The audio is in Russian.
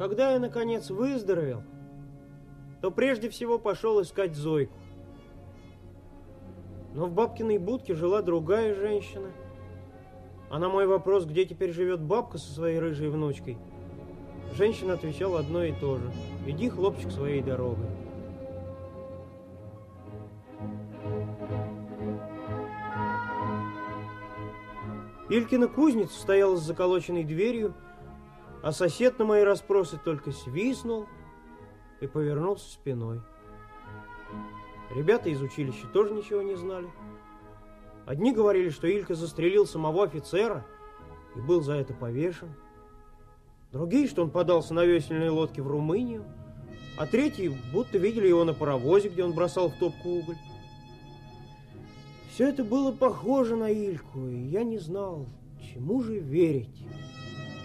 Когда я, наконец, выздоровел, то прежде всего пошел искать Зойку. Но в бабкиной будке жила другая женщина. А на мой вопрос, где теперь живет бабка со своей рыжей внучкой, женщина отвечала одно и то же: иди, хлопчик, своей дорогой. Илькина кузница стояла с заколоченной дверью, а сосед на мои расспросы только свистнул и повернулся спиной. Ребята из училища тоже ничего не знали. Одни говорили, что Илька застрелил самого офицера и был за это повешен. Другие, что он подался на весельной лодке в Румынию, а третьи, будто видели его на паровозе, где он бросал в топку уголь. Все это было похоже на Ильку, и я не знал, чему же верить.